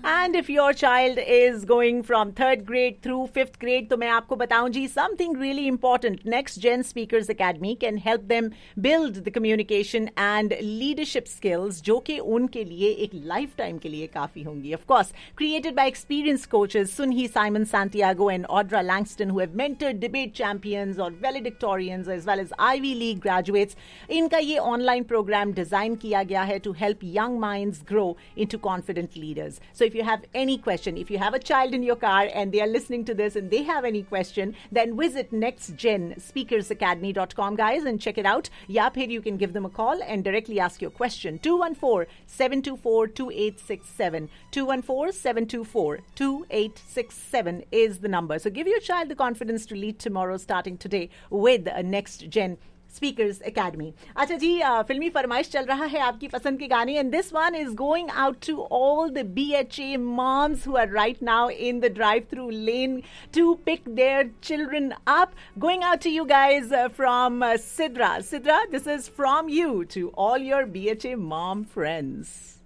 And if your child is going from 3rd grade through 5th grade, तो मैं आपको बताऊं जी, something really important. Next Gen Speakers Academy can help them build the communication and leadership skills जो कि उनके लिए एक lifetime के लिए काफी होंगी. Of course, created by experienced coaches Sunhi Simon Santiago and Audra Langston, who have mentored debate champions or valedictorians as well as Ivy League graduates. इनका ये online program design किया गया है to help young minds grow into confident leaders. So if you have any question, if you have a child in your car and they are listening to this and they have any question, then visit nextgenspeakersacademy.com, guys, and check it out. Ya phir you can give them a call and directly ask your question. 214-724-2867. 214-724-2867 is the number. So give your child the confidence to lead tomorrow, starting today with a Next Gen Speakers Academy. अच्छा जी, फिल्मी फरमाइश चल रहा है आपकी पसंद के गाने, and this one is going out to all the BHA moms who are right now in the drive-through lane to pick their children up. Going out to you guys from Sidra. Sidra, this is from you to all your BHA mom friends.